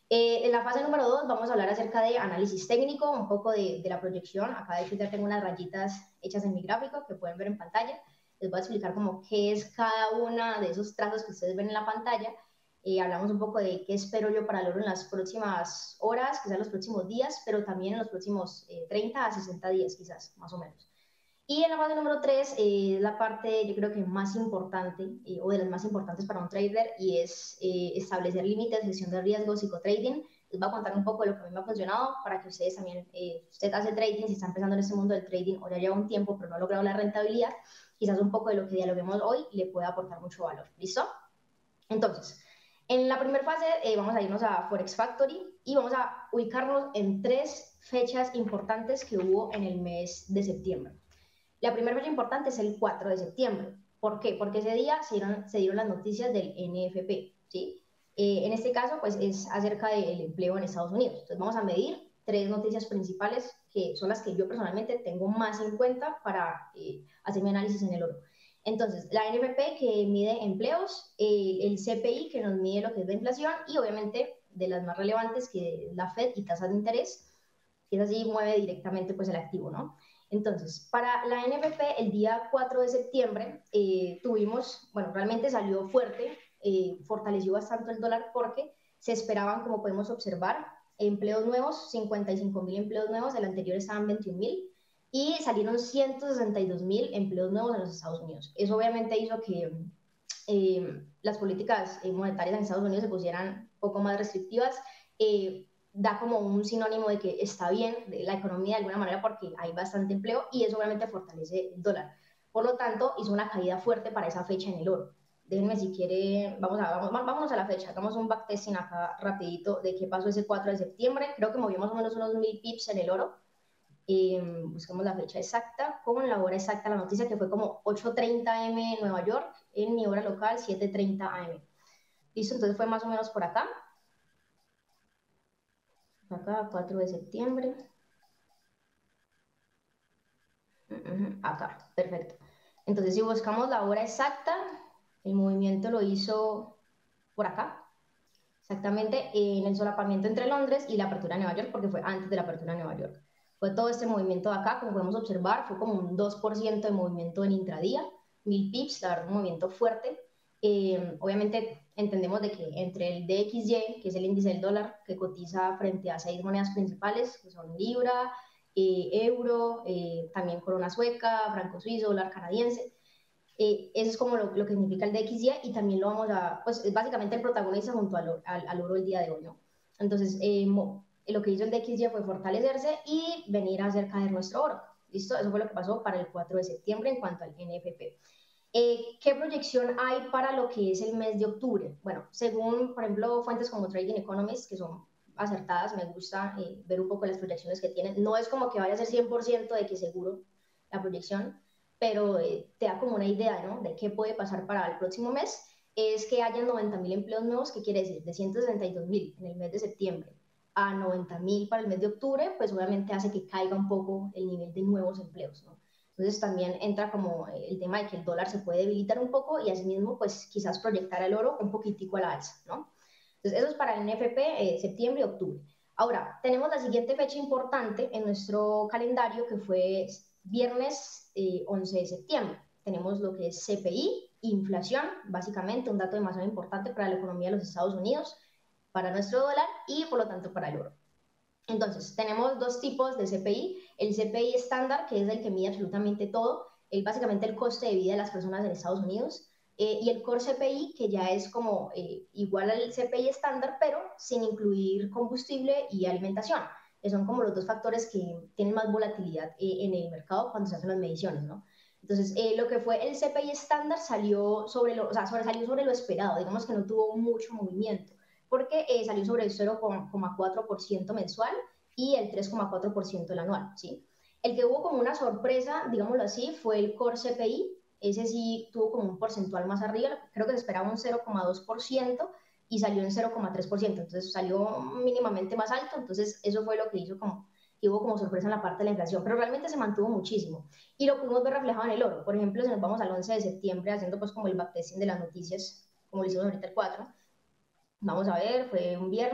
En la fase número 2 vamos a hablar acerca de análisis técnico, un poco de la proyección. Acá de hecho ya tengo unas rayitas hechas en mi gráfico que pueden ver en pantalla. Les voy a explicar como qué es cada una de esos trazos que ustedes ven en la pantalla. Hablamos un poco de qué espero yo para el oro en las próximas horas, quizás los próximos días, pero también en los próximos 30 a 60 días quizás, más o menos. Y en la fase número 3 es la parte, yo creo que más importante, o de las más importantes para un trader, y es establecer límites, gestión de riesgos, psicotrading. Les voy a contar un poco de lo que a mí me ha funcionado para que ustedes también, usted hace trading, si está empezando en este mundo del trading o ya lleva un tiempo pero no ha logrado la rentabilidad, quizás un poco de lo que dialoguemos hoy le pueda aportar mucho valor. ¿Listo? Entonces, en la primera fase vamos a irnos a Forex Factory y vamos a ubicarnos en 3 fechas importantes que hubo en el mes de septiembre. La primera fecha importante es el 4 de septiembre. ¿Por qué? Porque ese día se dieron las noticias del NFP, ¿sí? En este caso, pues es acerca del empleo en Estados Unidos. Entonces vamos a medir 3 noticias principales que son las que yo personalmente tengo más en cuenta para hacer mi análisis en el oro. Entonces, la NFP que mide empleos, el CPI que nos mide lo que es la inflación y obviamente de las más relevantes que la Fed y tasas de interés, que es así mueve directamente pues el activo, ¿no? Entonces, para la NFP, el día 4 de septiembre tuvimos, bueno, realmente salió fuerte, fortaleció bastante el dólar porque se esperaban, como podemos observar, empleos nuevos, 55.000 empleos nuevos, el anterior estaban 21.000, y salieron 162.000 empleos nuevos en los Estados Unidos. Eso obviamente hizo que las políticas monetarias en Estados Unidos se pusieran un poco más restrictivas. Da como un sinónimo de que está bien la economía de alguna manera porque hay bastante empleo y eso obviamente fortalece el dólar. Por lo tanto, hizo una caída fuerte para esa fecha en el oro. Déjenme si quiere, vámonos a la fecha, hagamos un backtesting acá rapidito de qué pasó ese 4 de septiembre. Creo que movió más o menos unos 1000 pips en el oro. Busquemos la fecha exacta con la hora exacta, la noticia que fue como 8:30 am en Nueva York, en mi hora local 7:30 am. Listo, entonces fue más o menos por acá. Acá, 4 de septiembre. Acá, perfecto. Entonces, si buscamos la hora exacta, el movimiento lo hizo por acá, exactamente en el solapamiento entre Londres y la apertura de Nueva York, porque fue antes de la apertura de Nueva York. Fue todo este movimiento de acá, como podemos observar, fue como un 2% de movimiento en intradía, 1000 pips, la verdad, un movimiento fuerte. Obviamente entendemos de que entre el DXY, que es el índice del dólar, que cotiza frente a 6 monedas principales, que son libra, euro, también corona sueca, franco suizo, dólar canadiense. Eso es como lo que significa el DXY y también lo vamos a, pues es básicamente el protagonista junto al oro el día de hoy, ¿no? Entonces, lo que hizo el DXY fue fortalecerse y venir a hacer caer nuestro oro. ¿Listo? Eso fue lo que pasó para el 4 de septiembre en cuanto al NFP. ¿Qué proyección hay para lo que es el mes de octubre? Bueno, según, por ejemplo, fuentes como Trading Economist, que son acertadas, me gusta ver un poco las proyecciones que tienen. No es como que vaya a ser 100% de que seguro la proyección, pero te da como una idea, ¿no? De qué puede pasar para el próximo mes. Es que haya 90.000 empleos nuevos, ¿qué quiere decir? De 162.000 en el mes de septiembre a 90.000 para el mes de octubre, pues obviamente hace que caiga un poco el nivel de nuevos empleos, ¿no? Entonces también entra como el tema de que el dólar se puede debilitar un poco y asimismo pues quizás proyectar el oro un poquitico a la alza, ¿no? Entonces eso es para el NFP septiembre y octubre. Ahora, tenemos la siguiente fecha importante en nuestro calendario que fue viernes 11 de septiembre. Tenemos lo que es CPI, inflación, básicamente un dato demasiado importante para la economía de los Estados Unidos, para nuestro dólar y por lo tanto para el oro. Entonces, tenemos 2 tipos de CPI. El CPI estándar, que es el que mide absolutamente todo, es básicamente el coste de vida de las personas en Estados Unidos, y el Core CPI, que ya es como igual al CPI estándar, pero sin incluir combustible y alimentación, que son como los 2 factores que tienen más volatilidad en el mercado cuando se hacen las mediciones, ¿no? Entonces, lo que fue el CPI estándar salió sobre lo, o sea, sobresalió sobre lo esperado, digamos que no tuvo mucho movimiento porque salió sobre el 0,4% mensual y el 3,4% el anual, ¿sí? El que hubo como una sorpresa, digámoslo así, fue el Core CPI, ese sí tuvo como un porcentual más arriba, creo que se esperaba un 0,2% y salió en 0,3%, entonces salió mínimamente más alto, entonces eso fue lo que hizo como que hubo como sorpresa en la parte de la inflación, pero realmente se mantuvo muchísimo y lo pudimos ver reflejado en el oro. Por ejemplo, si nos vamos al 11 de septiembre haciendo pues como el backtesting de las noticias, como lo hicimos ahorita el 4, vamos a ver, fue un viernes.